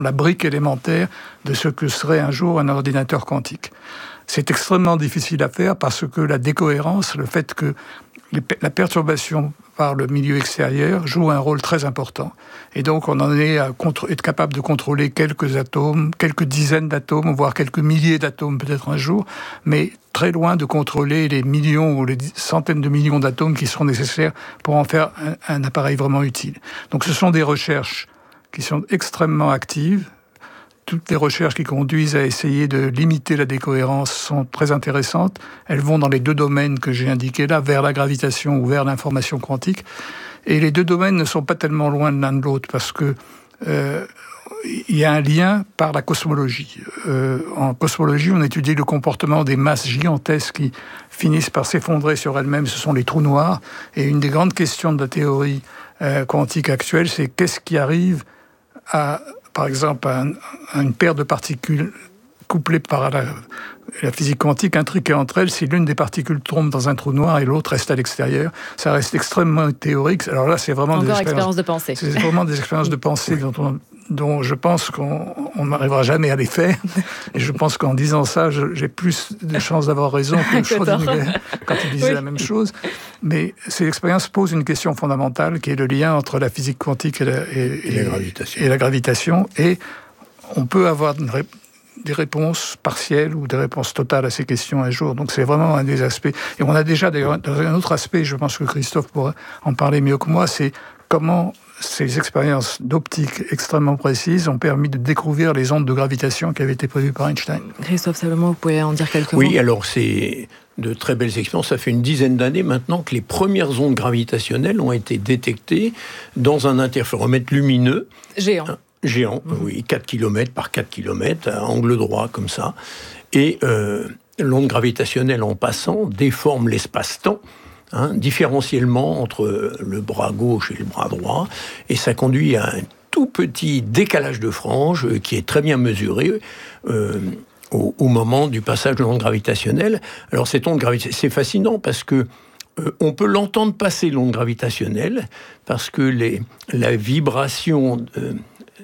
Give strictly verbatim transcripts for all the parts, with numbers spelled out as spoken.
la brique élémentaire de ce que serait un jour un ordinateur quantique. C'est extrêmement difficile à faire parce que la décohérence, le fait que les, la perturbation par le milieu extérieur joue un rôle très important. Et donc, on en est à contre, être capable de contrôler quelques atomes, quelques dizaines d'atomes, voire quelques milliers d'atomes peut-être un jour, mais très loin de contrôler les millions ou les centaines de millions d'atomes qui seront nécessaires pour en faire un, un appareil vraiment utile. Donc, ce sont des recherches qui sont extrêmement actives. Toutes les recherches qui conduisent à essayer de limiter la décohérence sont très intéressantes. Elles vont dans les deux domaines que j'ai indiqués là, vers la gravitation ou vers l'information quantique. Et les deux domaines ne sont pas tellement loin de l'un de l'autre parce que euh, il y a un lien par la cosmologie. Euh, en cosmologie, on étudie le comportement des masses gigantesques qui finissent par s'effondrer sur elles-mêmes. Ce sont les trous noirs. Et une des grandes questions de la théorie euh, quantique actuelle, c'est qu'est-ce qui arrive à... Par exemple, un, une paire de particules couplées par la, la physique quantique, intriquées entre elles, si l'une des particules tombe dans un trou noir et l'autre reste à l'extérieur, ça reste extrêmement théorique. Alors là, c'est vraiment Encore des expériences de pensée. C'est vraiment des expériences de pensée dont, on, dont je pense qu'on n'arrivera jamais à les faire. Et je pense qu'en disant ça, je, j'ai plus de chances d'avoir raison que Schrödinger quand il disait oui. la même chose. Mais ces expériences posent une question fondamentale qui est le lien entre la physique quantique et la, et, et la gravitation. Et la gravitation. Et on peut avoir une ré- des réponses partielles ou des réponses totales à ces questions un jour. Donc c'est vraiment un des aspects. Et on a déjà d'ailleurs un autre aspect, je pense que Christophe pourrait en parler mieux que moi, c'est comment ces expériences d'optique extrêmement précises ont permis de découvrir les ondes de gravitation qui avaient été prévues par Einstein. Christophe Salomon, vous pouvez en dire quelques oui, mots ? Oui, alors c'est de très belles expériences. Ça fait une dizaine d'années maintenant que les premières ondes gravitationnelles ont été détectées dans un interféromètre lumineux. Géant. Un, géant, mmh. oui, quatre kilomètres par quatre kilomètres, à angle droit comme ça. Et euh, l'onde gravitationnelle, en passant, déforme l'espace-temps, Hein, différentiellement entre le bras gauche et le bras droit, et ça conduit à un tout petit décalage de frange euh, qui est très bien mesuré euh, au, au moment du passage de l'onde gravitationnelle. Alors cette onde gravitationnelle, c'est fascinant parce que euh, on peut l'entendre passer, l'onde gravitationnelle, parce que les, la vibration, euh,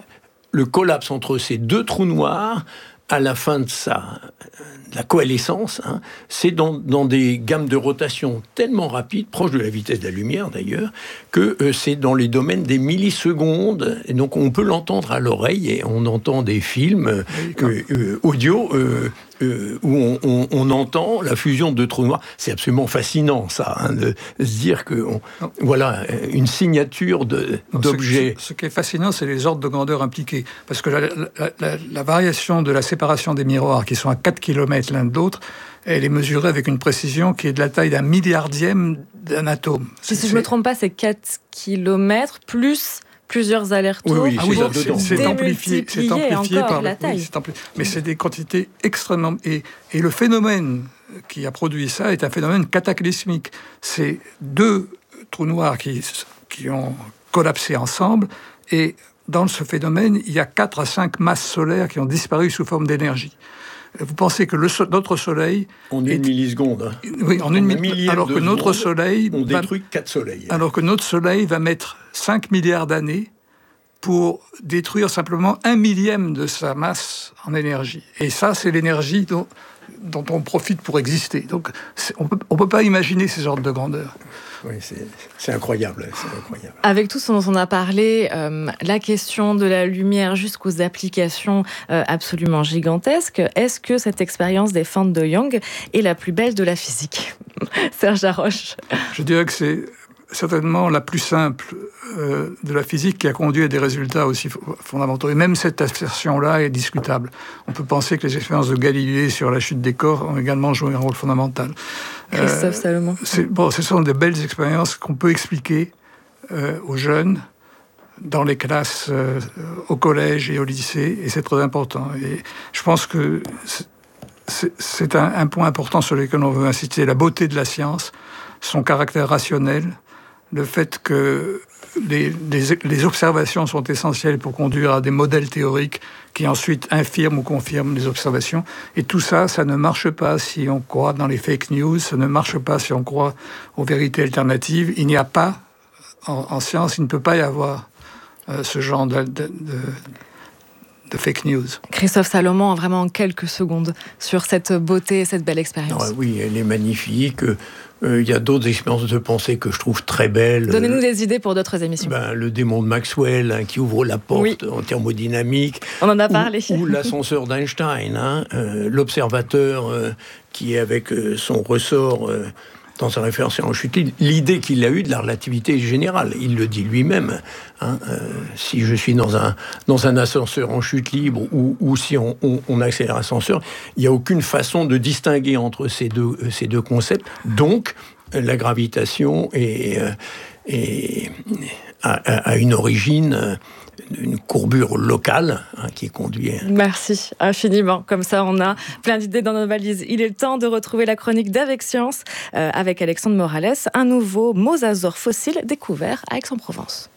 le collapse entre ces deux trous noirs à la fin de sa de la coalescence, hein, c'est dans, dans des gammes de rotation tellement rapides, proches de la vitesse de la lumière d'ailleurs, que euh, c'est dans les domaines des millisecondes, et donc on peut l'entendre à l'oreille, et on entend des films euh, euh, euh, audio euh, euh, où on, on, on entend la fusion de trous noirs. C'est absolument fascinant, ça, hein, de se dire que on, voilà, une signature de, Donc, d'objets. Ce, ce qui est fascinant, c'est les ordres de grandeur impliqués, parce que la, la, la, la variation de la séparation des miroirs, qui sont à quatre kilomètres l'un de l'autre, elle est mesurée avec une précision qui est de la taille d'un milliardième d'un atome. Si je ne me trompe pas, c'est quatre kilomètres plus plusieurs allers-retours. Oui, oui, ah oui, c'est, c'est, c'est amplifié, c'est amplifié par la taille. Oui, c'est ampli... Mais c'est des quantités extrêmement... Et, et le phénomène qui a produit ça est un phénomène cataclysmique. C'est deux trous noirs qui, qui ont collapsé ensemble, et dans ce phénomène, il y a quatre à cinq masses solaires qui ont disparu sous forme d'énergie. Vous pensez que le so- notre Soleil... En une est... milliseconde. Oui, en, en une milliseconde. Alors que notre Soleil... On détruit quatre soleils. Alors que notre Soleil va mettre cinq milliards d'années pour détruire simplement un millième de sa masse en énergie. Et ça, c'est l'énergie dont, dont on profite pour exister. Donc, on peut, ne peut pas imaginer ces ordres de grandeur. Oui, c'est, c'est incroyable, c'est incroyable. Avec tout ce dont on a parlé, euh, la question de la lumière jusqu'aux applications euh, absolument gigantesques, est-ce que cette expérience des fentes de Young est la plus belle de la physique ? Serge Haroche. Je dirais que c'est certainement la plus simple euh, de la physique qui a conduit à des résultats aussi fondamentaux. Et même cette assertion-là est discutable. On peut penser que les expériences de Galilée sur la chute des corps ont également joué un rôle fondamental. Christophe euh, Salomon. C'est, bon, ce sont de belles expériences qu'on peut expliquer euh, aux jeunes dans les classes euh, au collège et au lycée, et c'est très important. Et je pense que c'est, c'est, c'est un, un point important sur lequel on veut insister, la beauté de la science, son caractère rationnel, le fait que les, les, les observations sont essentielles pour conduire à des modèles théoriques qui ensuite infirment ou confirment les observations. Et tout ça, ça ne marche pas si on croit dans les fake news, ça ne marche pas si on croit aux vérités alternatives. Il n'y a pas, en, en science, il ne peut pas y avoir euh, ce genre de, de, de, de fake news. Christophe Salomon, vraiment en quelques secondes, sur cette beauté, cette belle expérience. Ah oui, elle est magnifique. Il euh, y a d'autres expériences de pensée que je trouve très belles. Donnez-nous des idées pour d'autres émissions. Ben, le démon de Maxwell, hein, qui ouvre la porte oui. en thermodynamique. On en a parlé. Ou, ou l'ascenseur d'Einstein, hein, euh, l'observateur euh, qui est avec euh, son ressort... Euh, dans sa référence en chute libre, l'idée qu'il a eue de la relativité générale. Il le dit lui-même. Hein, euh, si je suis dans un, dans un ascenseur en chute libre ou, ou si on, on, on accélère l'ascenseur, il n'y a aucune façon de distinguer entre ces deux, ces deux concepts. Donc, la gravitation est, est, a, a une origine... une courbure locale hein, qui conduit... Merci infiniment. Comme ça, on a plein d'idées dans nos valises. Il est temps de retrouver la chronique d'Avec Science euh, avec Alexandre Morales, un nouveau mosasaure fossile découvert à Aix-en-Provence.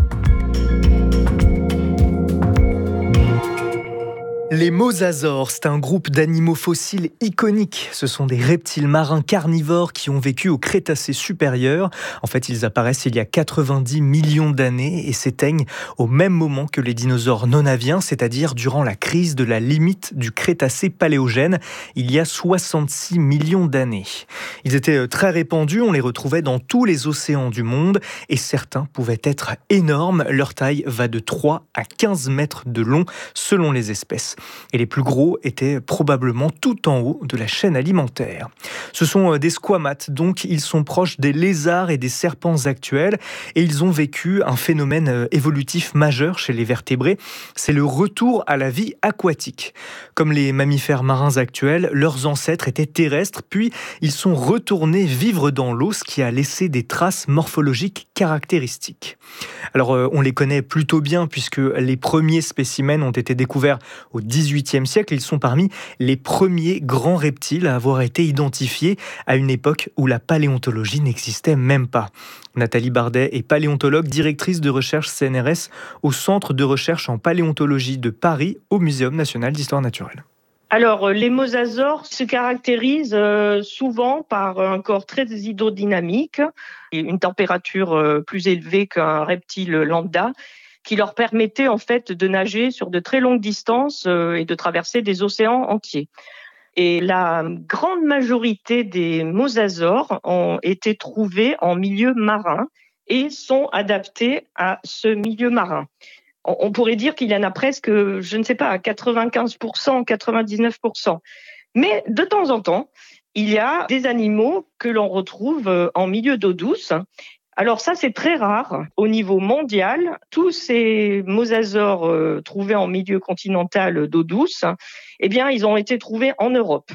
Les mosasaures, c'est un groupe d'animaux fossiles iconiques. Ce sont des reptiles marins carnivores qui ont vécu au Crétacé supérieur. En fait, ils apparaissent il y a quatre-vingt-dix millions d'années et s'éteignent au même moment que les dinosaures non-aviens, c'est-à-dire durant la crise de la limite du Crétacé paléogène, il y a soixante-six millions d'années. Ils étaient très répandus, on les retrouvait dans tous les océans du monde et certains pouvaient être énormes. Leur taille va de trois à quinze mètres de long selon les espèces. Et les plus gros étaient probablement tout en haut de la chaîne alimentaire. Ce sont des squamates, donc ils sont proches des lézards et des serpents actuels et ils ont vécu un phénomène évolutif majeur chez les vertébrés, c'est le retour à la vie aquatique. Comme les mammifères marins actuels, leurs ancêtres étaient terrestres, puis ils sont retournés vivre dans l'eau, ce qui a laissé des traces morphologiques caractéristiques. Alors on les connaît plutôt bien puisque les premiers spécimens ont été découverts au dix-huitième siècle, ils sont parmi les premiers grands reptiles à avoir été identifiés à une époque où la paléontologie n'existait même pas. Nathalie Bardet est paléontologue, directrice de recherche C N R S au Centre de recherche en paléontologie de Paris, au Muséum national d'histoire naturelle. Alors, les mosasaures se caractérisent souvent par un corps très hydrodynamique, une température plus élevée qu'un reptile lambda, qui leur permettait en fait de nager sur de très longues distances et de traverser des océans entiers. Et la grande majorité des mosasaures ont été trouvés en milieu marin et sont adaptés à ce milieu marin. On pourrait dire qu'il y en a presque, je ne sais pas, quatre-vingt-quinze pour cent, quatre-vingt-dix-neuf pour cent. Mais de temps en temps, il y a des animaux que l'on retrouve en milieu d'eau douce. Alors ça, c'est très rare. Au niveau mondial, tous ces mosasaures euh, trouvés en milieu continental d'eau douce, eh bien, ils ont été trouvés en Europe.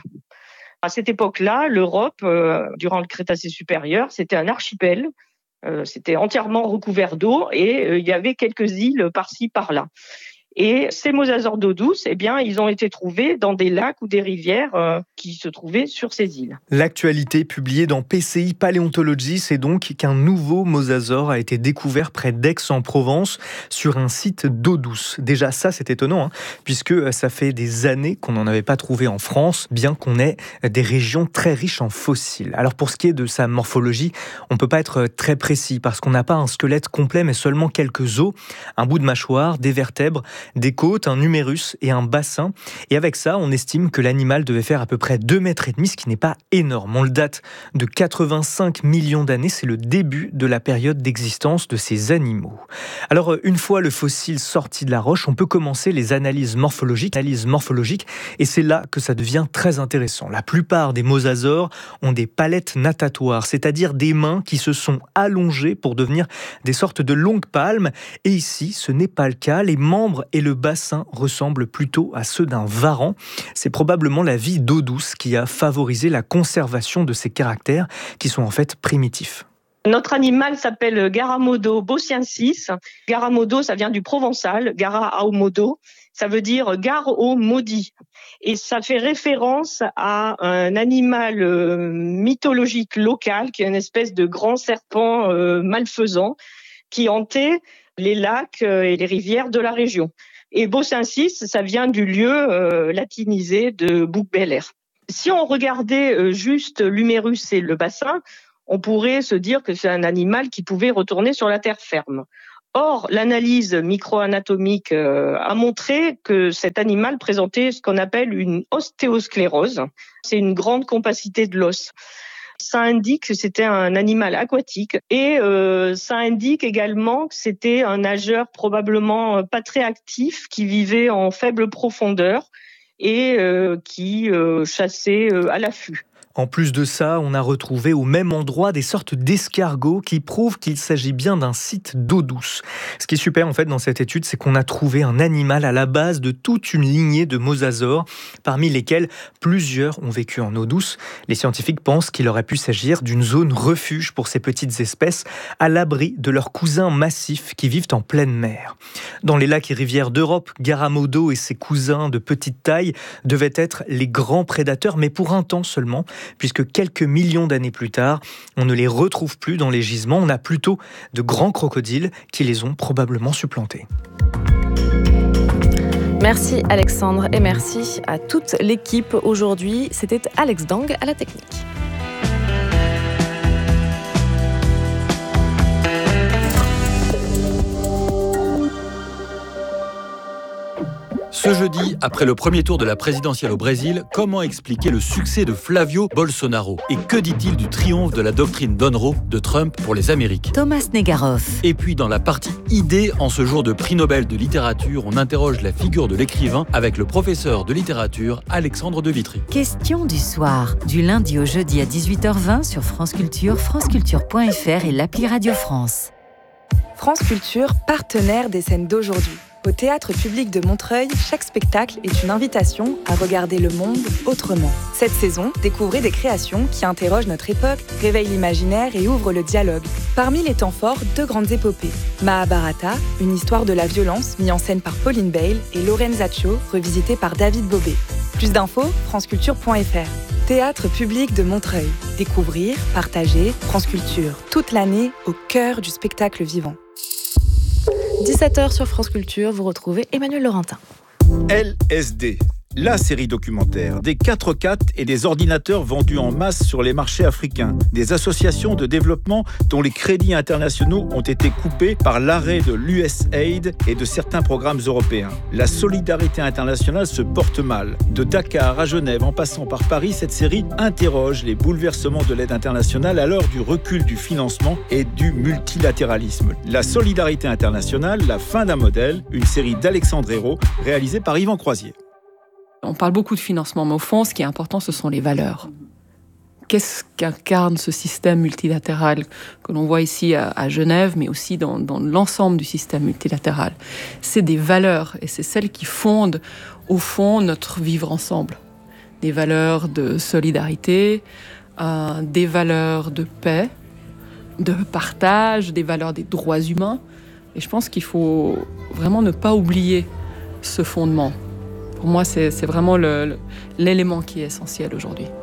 À cette époque-là, l'Europe, euh, durant le Crétacé supérieur, c'était un archipel. Euh, c'était entièrement recouvert d'eau et euh, il y avait quelques îles par-ci, par-là. Et ces mosasaures d'eau douce, eh bien, ils ont été trouvés dans des lacs ou des rivières euh, qui se trouvaient sur ces îles. L'actualité publiée dans P C I Paléontologie, c'est donc qu'un nouveau mosasaure a été découvert près d'Aix-en-Provence sur un site d'eau douce. Déjà, ça, c'est étonnant, hein, puisque ça fait des années qu'on n'en avait pas trouvé en France, bien qu'on ait des régions très riches en fossiles. Alors, pour ce qui est de sa morphologie, on ne peut pas être très précis, parce qu'on n'a pas un squelette complet, mais seulement quelques os, un bout de mâchoire, des vertèbres, des côtes, un humérus et un bassin. Et avec ça, on estime que l'animal devait faire à peu près deux mètres et demi, ce qui n'est pas énorme. On le date de quatre-vingt-cinq millions d'années. C'est le début de la période d'existence de ces animaux. Alors, une fois le fossile sorti de la roche, on peut commencer les analyses morphologiques, analyses morphologiques, et c'est là que ça devient très intéressant. La plupart des mosasaures ont des palettes natatoires, c'est-à-dire des mains qui se sont allongées pour devenir des sortes de longues palmes. Et ici, ce n'est pas le cas. Les membres et le bassin ressemblent plutôt à ceux d'un varan. C'est probablement la vie d'eau douce qui a favorisé la conservation de ces caractères qui sont en fait primitifs. Notre animal s'appelle Garamodo bosciensis. Garamodo, ça vient du provençal. Gara au modo, ça veut dire gare au maudit. Et ça fait référence à un animal euh, mythologique local qui est une espèce de grand serpent euh, malfaisant qui hantait les lacs et les rivières de la région. Et bosciensis, ça vient du lieu euh, latinisé de Bouc-Bel-Air. Si on regardait euh, juste l'humérus et le bassin, on pourrait se dire que c'est un animal qui pouvait retourner sur la terre ferme. Or, l'analyse micro-anatomique a montré que cet animal présentait ce qu'on appelle une ostéosclérose. C'est une grande compacité de l'os. Ça indique que c'était un animal aquatique et euh, ça indique également que c'était un nageur probablement pas très actif qui vivait en faible profondeur et euh, qui euh, chassait euh, à l'affût. En plus de ça, on a retrouvé au même endroit des sortes d'escargots qui prouvent qu'il s'agit bien d'un site d'eau douce. Ce qui est super en fait dans cette étude, c'est qu'on a trouvé un animal à la base de toute une lignée de mosasaures, parmi lesquels plusieurs ont vécu en eau douce. Les scientifiques pensent qu'il aurait pu s'agir d'une zone refuge pour ces petites espèces, à l'abri de leurs cousins massifs qui vivent en pleine mer. Dans les lacs et rivières d'Europe, Garamodo et ses cousins de petite taille devaient être les grands prédateurs, mais pour un temps seulement, puisque quelques millions d'années plus tard, on ne les retrouve plus dans les gisements, on a plutôt de grands crocodiles qui les ont probablement supplantés. Merci Alexandre et merci à toute l'équipe aujourd'hui. C'était Alex Dang à la technique. Ce jeudi, après le premier tour de la présidentielle au Brésil, comment expliquer le succès de Flavio Bolsonaro ? Et que dit-il du triomphe de la doctrine Monroe de Trump pour les Amériques ? Thomas Negaroff. Et puis dans la partie idées, en ce jour de prix Nobel de littérature, on interroge la figure de l'écrivain avec le professeur de littérature Alexandre de Vitry. Question du soir, du lundi au jeudi à dix-huit heures vingt sur France Culture, franceculture point f r et l'appli Radio France. France Culture, partenaire des scènes d'aujourd'hui. Au Théâtre Public de Montreuil, chaque spectacle est une invitation à regarder le monde autrement. Cette saison, découvrez des créations qui interrogent notre époque, réveillent l'imaginaire et ouvrent le dialogue. Parmi les temps forts, deux grandes épopées. Mahabharata, une histoire de la violence mise en scène par Pauline Bale, et Lorenzaccio, revisité par David Bobet. Plus d'infos, franceculture point f r. Théâtre Public de Montreuil. Découvrir, partager, France Culture. Toute l'année, au cœur du spectacle vivant. dix-sept heures sur France Culture, vous retrouvez Emmanuel Laurentin. L S D, la série documentaire, des quatre quatre et des ordinateurs vendus en masse sur les marchés africains, des associations de développement dont les crédits internationaux ont été coupés par l'arrêt de l'U S A I D et de certains programmes européens. La solidarité internationale se porte mal. De Dakar à Genève, en passant par Paris, cette série interroge les bouleversements de l'aide internationale à l'heure du recul du financement et du multilatéralisme. La solidarité internationale, la fin d'un modèle, une série d'Alexandre Hérault, réalisée par Yvan Croisier. On parle beaucoup de financement, mais au fond, ce qui est important, ce sont les valeurs. Qu'est-ce qu'incarne ce système multilatéral que l'on voit ici à, à Genève, mais aussi dans, dans l'ensemble du système multilatéral ? C'est des valeurs, et c'est celles qui fondent, au fond, notre vivre ensemble. Des valeurs de solidarité, euh, des valeurs de paix, de partage, des valeurs des droits humains. Et je pense qu'il faut vraiment ne pas oublier ce fondement. Pour moi, c'est, c'est vraiment le, le, l'élément qui est essentiel aujourd'hui.